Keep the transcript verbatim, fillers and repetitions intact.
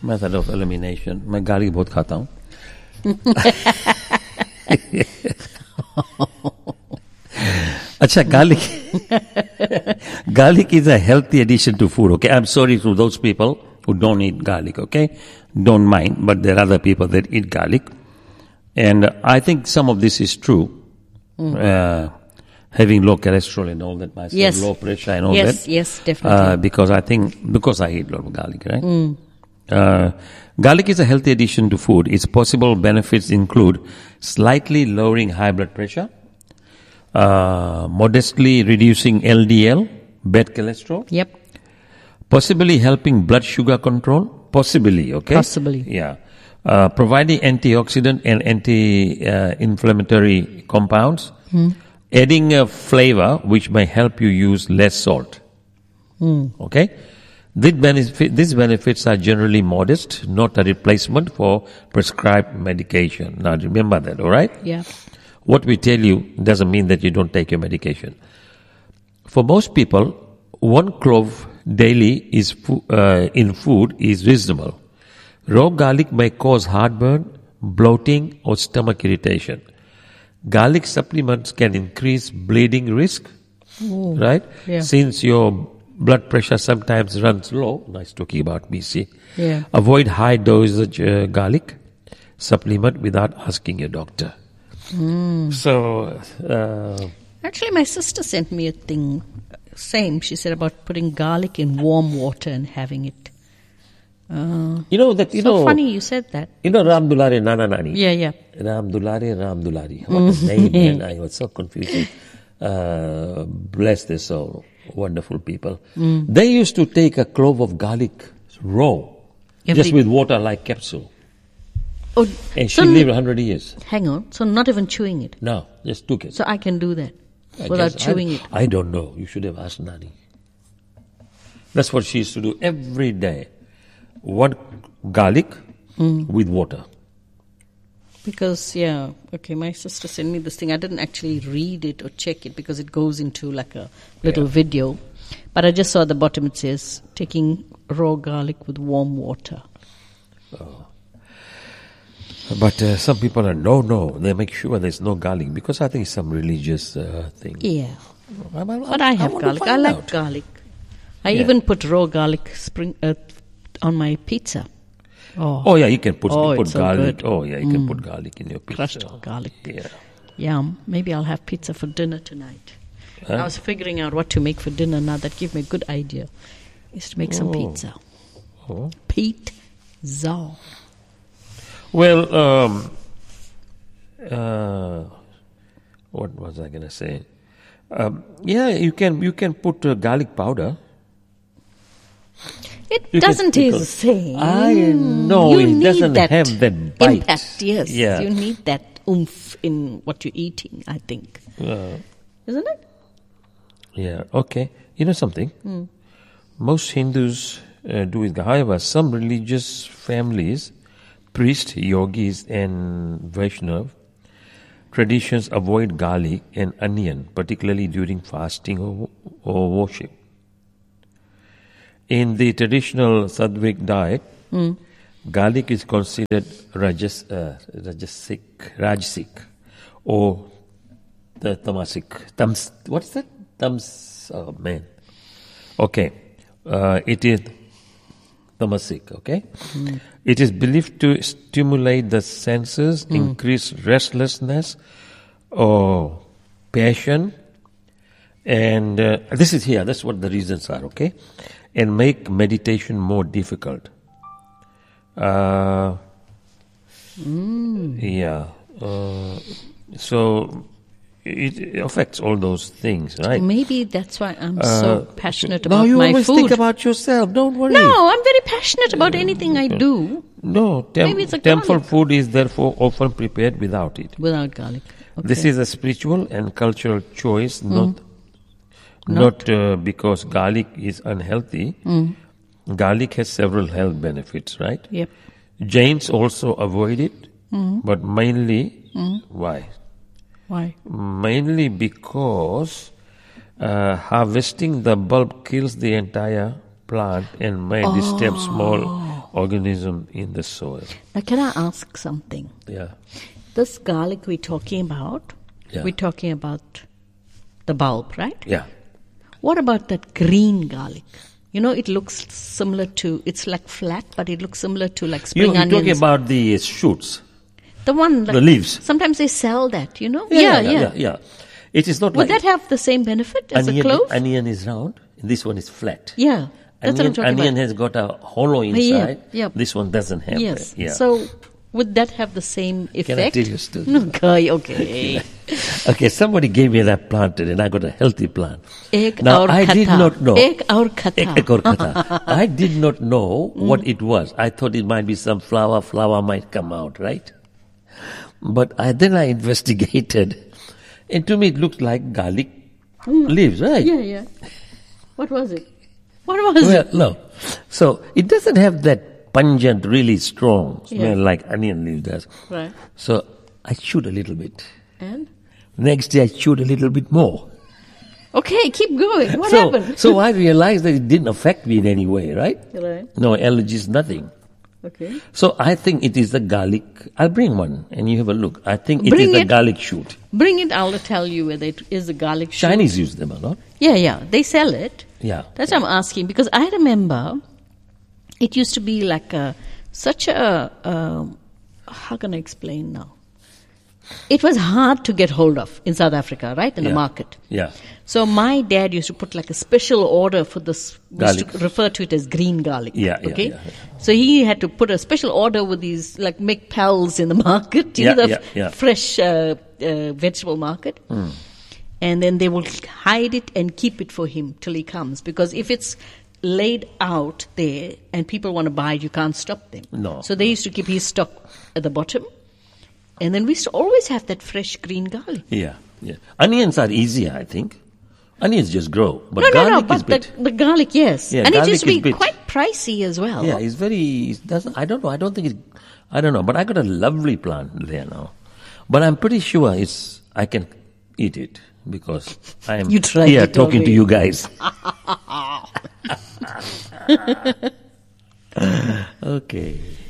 Method of elimination. मैं garlic बहुत खाता हूँ. Acha, garlic. Garlic is a healthy addition to food. Okay, I'm sorry to those people who don't eat garlic. Okay, don't mind, but there are other people that eat garlic, and I think some of this is true. Mm. Uh, having low cholesterol and all that, myself, yes. low pressure and all yes, that. Yes, yes, definitely. Uh, because I think because I eat a lot of garlic, right? Mm. Uh, garlic is a healthy addition to food. Its possible benefits include slightly lowering high blood pressure, uh, modestly reducing L D L, bad cholesterol. Yep. Possibly helping blood sugar control. Possibly, okay? Possibly. Yeah. Uh, providing antioxidant and anti-inflammatory uh, compounds. Mm. Adding a flavor which may help you use less salt. Mm. Okay? These, benefit, these benefits are generally modest, not a replacement for prescribed medication. Now remember that, all right? Yeah. What we tell you doesn't mean that you don't take your medication. For most people, one clove daily is fo- uh, in food is reasonable. Raw garlic may cause heartburn, bloating, or stomach irritation. Garlic supplements can increase bleeding risk, Ooh. right? Yeah. Since your blood pressure sometimes runs low. Nice talking about B C. Yeah. Avoid high dosage uh, garlic supplement without asking your doctor. Mm. So, uh, actually, my sister sent me a thing. Same. She said about putting garlic in warm water and having it. Uh, you know that you so know. Funny you said that. You know Ram Dulare Nana Nani. Yeah, yeah. Ram Dulare Ram Dulari. What a name, man! I was so confused. Uh, bless their soul. Wonderful people. Mm. They used to take a clove of garlic raw, Every just with water like capsule. Oh, and she so lived a hundred years. Hang on. So not even chewing it? No, just took it. So I can do that I without guess, chewing I, it? I don't know. You should have asked Nani. That's what she used to do every day. One garlic mm. with water. Because, yeah, okay, my sister sent me this thing. I didn't actually read it or check it because it goes into like a little yeah. video. But I just saw at the bottom it says, taking raw garlic with warm water. Oh. But uh, some people are, no, no, they make sure there's no garlic because I think it's some religious uh, thing. Yeah. I, I, but I have I garlic. I like out. garlic. I yeah. even put raw garlic spring uh, on my pizza. Oh. oh, yeah, you can put, oh, put it's garlic. So oh, yeah, you mm. can put garlic in your pizza. Crushed garlic. Yeah. Yeah, maybe I'll have pizza for dinner tonight. Huh? I was figuring out what to make for dinner now. That gave me a good idea. Is to make oh. some pizza. Oh. Pizza. Well, um, uh, what was I going to say? Um, yeah, you can you can put uh, garlic powder. It you doesn't taste the same. I know you it need doesn't that have that bite. Impact, yes. Yeah. You need that oomph in what you're eating, I think. Uh, Isn't it? Yeah, okay. You know something? Mm. Most Hindus uh, do it. However, some religious families, priests, yogis, and Vaishnav traditions avoid garlic and onion, particularly during fasting or, or worship. In the traditional Sadhvik diet, mm. garlic is considered rajas, uh, rajasic, rajasic, or the tamasic. Tams, what's that? Tams, oh man. Okay, uh, it is tamasic, okay? Mm. It is believed to stimulate the senses, mm. increase restlessness or passion, and uh, this is here, that's what the reasons are, okay? And make meditation more difficult. Uh, mm. Yeah. Uh, so it affects all those things, right? Maybe that's why I'm uh, so passionate about my food. No, you my always food. think about yourself. Don't worry. No, I'm very passionate about anything I do. No, tem- Maybe it's a temple garlic. food is therefore often prepared without it. Without garlic. Okay. This is a spiritual and cultural choice, mm. not not, not uh, because garlic is unhealthy. Mm. Garlic has several health benefits, right? Yep. Jains also avoid it, mm. but mainly, mm. why? Why? Mainly because uh, harvesting the bulb kills the entire plant and may oh. disturb small organism in the soil. Now, can I ask something? Yeah. This garlic we're talking about, Yeah. we're talking about the bulb, right? Yeah. What about that green garlic? You know, it looks similar to, it's like flat, but it looks similar to like spring You, you're onions. talking about the shoots, the one, like, the leaves. sometimes they sell that, you know? Yeah, yeah, yeah. yeah. It is not Would like that have the same benefit as onion, a clove? onion is round. This one is flat. Yeah, that's onion, what I'm talking onion about. has got a hollow Yeah, inside. yeah. This one doesn't have Yes. that. Yeah. So would that have the same effect? Can I tell you a story? Okay, okay. Okay, somebody gave me that plant today, and I got a healthy plant. Ek Now, aur I did khatha. not know. Ek aur khatha. Ek- ek aur khatha. I did not know what it was. I thought it might be some flower. Flower might come out, right? But I, then I investigated, and to me it looked like garlic leaves, right? Yeah, yeah. What was it? What was Well, it? no. So it doesn't have that pungent, really strong smell Yeah. like onion leaf does. Right. So I chewed a little bit. And? Next day I chewed a little bit more. Okay, keep going. What so, happened? so I realized that it didn't affect me in any way, right? Right. No allergies, nothing. Okay. So I think it is the garlic. I'll bring one and you have a look. I think it Bring is the it. garlic shoot. Bring it, I'll tell you whether it is a garlic shoot. Chinese use them a lot. Yeah, yeah. They sell it. Yeah. That's what I'm asking, because I remember it used to be like a, such a, um, how can I explain now? It was hard to get hold of in South Africa, right, in Yeah. the market. Yeah. So my dad used to put like a special order for this, we used to Garlic. refer to it as green garlic. Yeah, yeah, okay? yeah, yeah. So he had to put a special order with these, like make pals in the market, you Yeah, know, the yeah, f- yeah. fresh uh, uh, vegetable market. And then they will hide it and keep it for him till he comes. Because if it's laid out there and people want to buy it, you can't stop them. No, So they used to keep his stock at the bottom. And then we used to always have that fresh green garlic. Yeah. Yeah. Onions are easier, I think. Onions just grow. But no, no, garlic no, is but bit. the, the garlic, yes. Yeah, and it garlic used to is be bit. quite pricey as well. Yeah, it's very, it doesn't, I don't know, I don't think it's, I don't know, but I got a lovely plant there now. But I'm pretty sure it's, I can eat it because I am You tried here it talking to already. you guys. Okay.